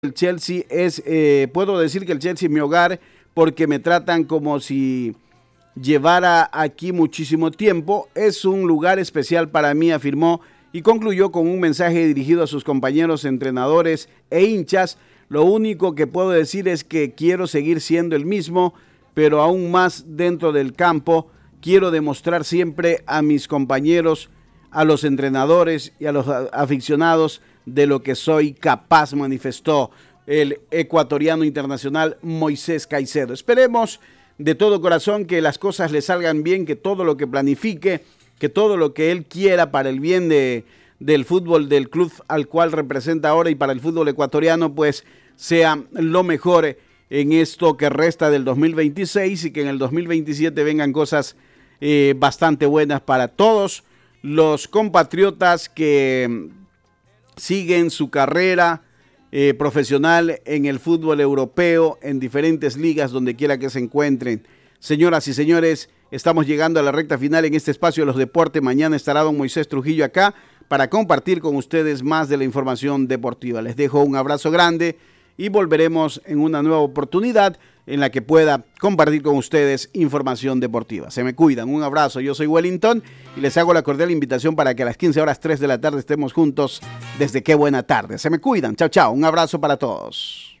El Chelsea es, puedo decir que el Chelsea es mi hogar porque me tratan como si llevara aquí muchísimo tiempo. Es un lugar especial para mí, afirmó, y concluyó con un mensaje dirigido a sus compañeros, entrenadores e hinchas. Lo único que puedo decir es que quiero seguir siendo el mismo, pero aún más dentro del campo. Quiero demostrar siempre a mis compañeros, a los entrenadores y a los aficionados de lo que soy capaz, manifestó el ecuatoriano internacional Moisés Caicedo. Esperemos de todo corazón que las cosas le salgan bien, que todo lo que planifique, que todo lo que él quiera para el bien del fútbol del club al cual representa ahora y para el fútbol ecuatoriano, pues sea lo mejor en esto que resta del 2026 y que en el 2027 vengan cosas bastante buenas para todos los compatriotas que siguen su carrera profesional en el fútbol europeo, en diferentes ligas, donde quiera que se encuentren. Señoras y señores, estamos llegando a la recta final en este espacio de los deportes. Mañana estará don Moisés Trujillo acá para compartir con ustedes más de la información deportiva. Les dejo un abrazo grande y volveremos en una nueva oportunidad en la que pueda compartir con ustedes información deportiva. Se me cuidan, un abrazo, yo soy Wellington y les hago la cordial invitación para que a las 15:03 de la tarde estemos juntos desde Qué Buena Tarde. Se me cuidan, chao, chao, un abrazo para todos.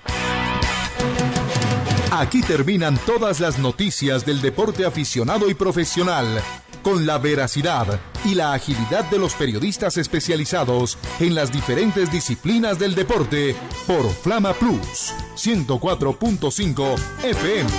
Aquí terminan todas las noticias del deporte aficionado y profesional, con la veracidad y la agilidad de los periodistas especializados en las diferentes disciplinas del deporte por Flama Plus 104.5 FM.